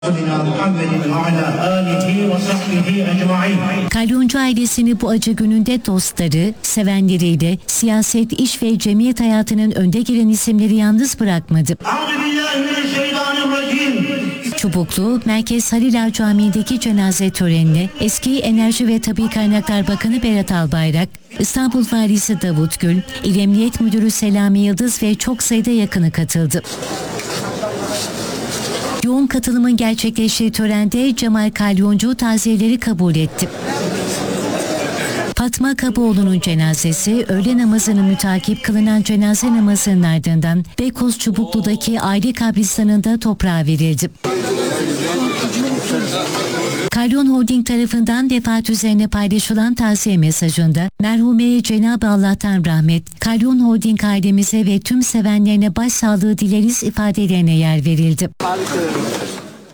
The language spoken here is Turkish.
Kalyoncu ailesini bu acı gününde dostları, sevenleriyle siyaset, iş ve cemiyet hayatının önde gelen isimleri yalnız bırakmadı. Çubuklu, Merkez Halil Ağa Camii'ndeki cenaze törenine eski Enerji ve Tabii Kaynaklar Bakanı Berat Albayrak, İstanbul Valisi Davut Gül, İl Emniyet Müdürü Selami Yıldız ve çok sayıda yakını katıldı. Yoğun katılımın gerçekleştiği törende Cemal Kalyoncu taziyeleri kabul etti. Fatma Kaboğlu'nun cenazesi öğle namazını mütakip kılınan cenaze namazının ardından Beykoz Çubuklu'daki aile kabristanında toprağa verildi. Kalyon Holding tarafından vefat üzerine paylaşılan taziye mesajında merhumeye Cenab-ı Allah'tan rahmet, Kalyon Holding ailemize ve tüm sevenlerine başsağlığı dileriz ifadelerine yer verildi.